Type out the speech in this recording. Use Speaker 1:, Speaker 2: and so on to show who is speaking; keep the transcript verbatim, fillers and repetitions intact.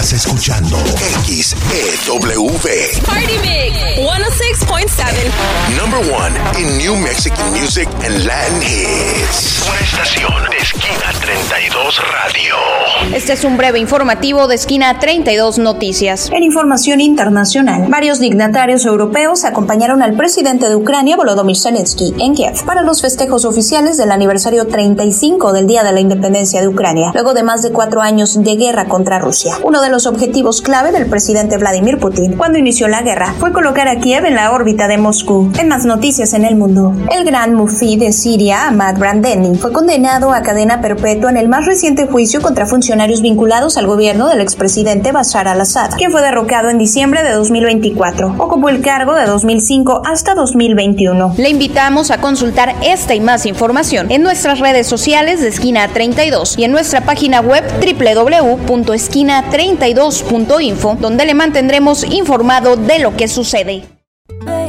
Speaker 1: Estás escuchando X E W.
Speaker 2: Party Mix ciento seis punto siete.
Speaker 1: Number one in New Mexican music and Latin hits. Una estación de Esquina treinta y dos Radio.
Speaker 3: Este es un breve informativo de Esquina treinta y dos Noticias.
Speaker 4: En información internacional, varios dignatarios europeos acompañaron al presidente de Ucrania, Volodymyr Zelensky, en Kiev para los festejos oficiales del aniversario treinta y cinco del Día de la Independencia de Ucrania, luego de más de cuatro años de guerra contra Rusia. Uno de los objetivos clave del presidente Vladimir Putin cuando inició la guerra fue colocar a Kiev en la órbita de Moscú. En más noticias en el mundo, el gran mufti de Siria, Ahmad Brandeni, fue condenado a cadena perpetua en el más reciente juicio contra funcionarios vinculados al gobierno del expresidente Bashar al-Assad, quien fue derrocado en diciembre de dos mil veinticuatro. Ocupó el cargo de dos mil cinco hasta dos mil veintiuno.
Speaker 3: Le invitamos a consultar esta y más información en nuestras redes sociales de Esquina treinta y dos y en nuestra página web doble u doble u doble u punto esquina treinta y dos punto info, donde le mantendremos informado de lo que sucede.